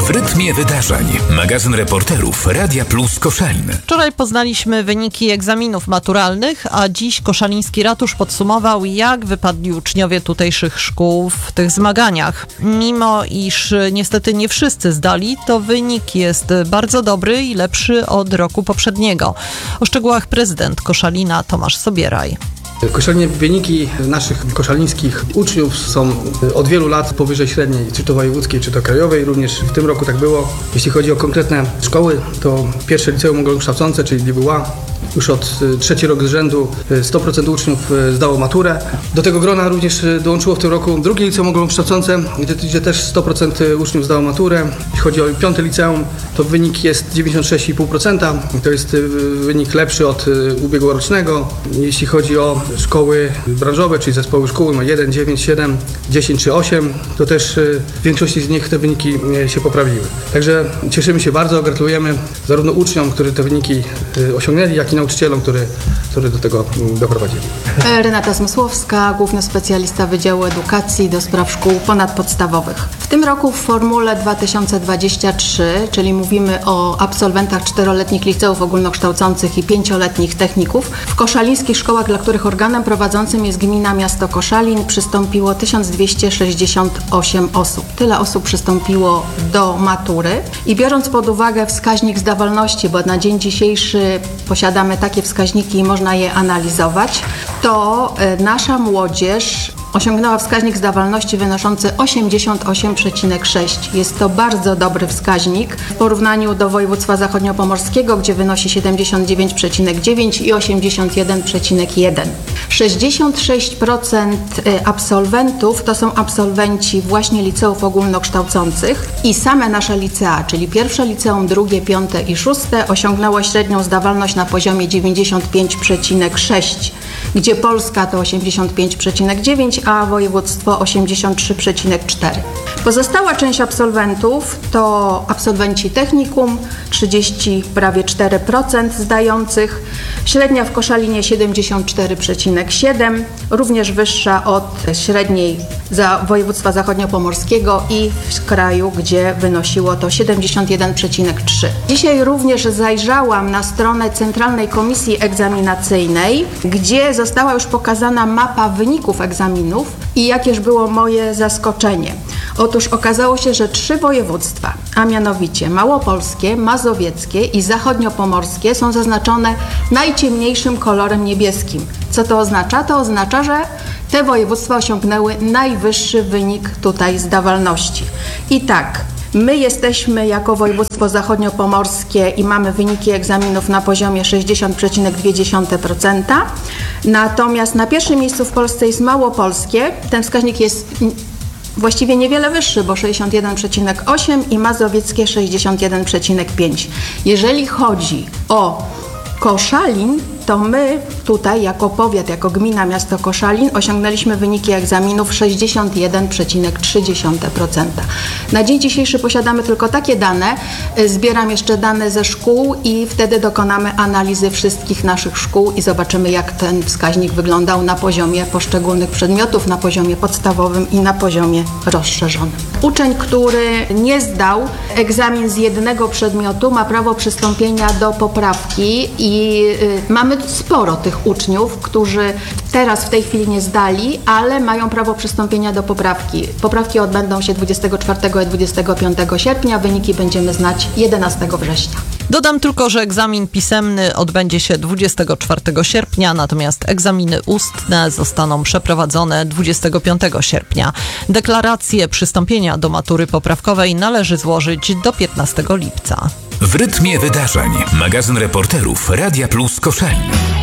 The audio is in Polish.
W rytmie wydarzeń. Magazyn reporterów Radia Plus Koszalin. Wczoraj poznaliśmy wyniki egzaminów maturalnych, a dziś koszaliński ratusz podsumował, jak wypadli uczniowie tutejszych szkół w tych zmaganiach. Mimo iż niestety nie wszyscy zdali, to wynik jest bardzo dobry i lepszy od roku poprzedniego. O szczegółach prezydent Koszalina Tomasz Sobieraj. W Koszalinie wyniki naszych koszalińskich uczniów są od wielu lat powyżej średniej, czy to wojewódzkiej, czy to krajowej. Również w tym roku tak było. Jeśli chodzi o konkretne szkoły, to pierwsze liceum ogólnokształcące, czyli LIWA, już od trzeci rok z rzędu 100% uczniów zdało maturę. Do tego grona również dołączyło w tym roku drugie liceum ogólnokształcące, gdzie też 100% uczniów zdało maturę. Jeśli chodzi o piąte liceum, to wynik jest 96,5%. To jest wynik lepszy od ubiegłorocznego. Jeśli chodzi o szkoły branżowe, czyli zespoły szkół ma 1, 9, 7, 10 czy 8, to też w większości z nich te wyniki się poprawiły. Także cieszymy się bardzo, gratulujemy zarówno uczniom, którzy te wyniki osiągnęli, jak i nauczycielom, który do tego doprowadzili. Renata Zmysłowska, główny specjalista Wydziału Edukacji do spraw szkół ponadpodstawowych. W tym roku w formule 2023, czyli mówimy o absolwentach 4-letnich liceów ogólnokształcących i 5-letnich techników, w koszalińskich szkołach, dla których organem prowadzącym jest gmina miasto Koszalin, przystąpiło 1268 osób. Tyle osób przystąpiło do matury i biorąc pod uwagę wskaźnik zdawalności, bo na dzień dzisiejszy posiadamy takie wskaźniki i można je analizować, to nasza młodzież osiągnęła wskaźnik zdawalności wynoszący 88,6. Jest to bardzo dobry wskaźnik w porównaniu do województwa zachodniopomorskiego, gdzie wynosi 79,9 i 81,1. 66% absolwentów to są absolwenci właśnie liceów ogólnokształcących i same nasze licea, czyli pierwsze liceum, drugie, piąte i szóste osiągnęło średnią zdawalność na poziomie 95,6, gdzie Polska to 85,9, a województwo 83,4. Pozostała część absolwentów to absolwenci technikum, prawie 4% zdających, średnia w Koszalinie 74,7, również wyższa od średniej województwa zachodniopomorskiego i w kraju, gdzie wynosiło to 71,3. Dzisiaj również zajrzałam na stronę Centralnej Komisji Egzaminacyjnej, gdzie została już pokazana mapa wyników egzaminów i jakież było moje zaskoczenie. Otóż okazało się, że 3 województwa, a mianowicie małopolskie, mazowieckie i zachodniopomorskie są zaznaczone najciemniejszym kolorem niebieskim. Co to oznacza? To oznacza, że te województwa osiągnęły najwyższy wynik tutaj zdawalności. I tak, my jesteśmy jako województwo zachodniopomorskie i mamy wyniki egzaminów na poziomie 60,2%. Natomiast na pierwszym miejscu w Polsce jest małopolskie. Ten wskaźnik jest właściwie niewiele wyższy, bo 61,8 i mazowieckie 61,5. Jeżeli chodzi o Koszalin, to my tutaj jako powiat, jako gmina miasto Koszalin osiągnęliśmy wyniki egzaminów 61,3%. Na dzień dzisiejszy posiadamy tylko takie dane. Zbieram jeszcze dane ze szkół i wtedy dokonamy analizy wszystkich naszych szkół i zobaczymy, jak ten wskaźnik wyglądał na poziomie poszczególnych przedmiotów, na poziomie podstawowym i na poziomie rozszerzonym. Uczeń, który nie zdał egzamin z jednego przedmiotu, ma prawo przystąpienia do poprawki i mamy sporo tych uczniów, którzy teraz w tej chwili nie zdali, ale mają prawo przystąpienia do poprawki. Poprawki odbędą się 24 i 25 sierpnia, wyniki będziemy znać 11 września. Dodam tylko, że egzamin pisemny odbędzie się 24 sierpnia, natomiast egzaminy ustne zostaną przeprowadzone 25 sierpnia. Deklarację przystąpienia do matury poprawkowej należy złożyć do 15 lipca. W rytmie wydarzeń. Magazyn reporterów Radia Plus Koszalin.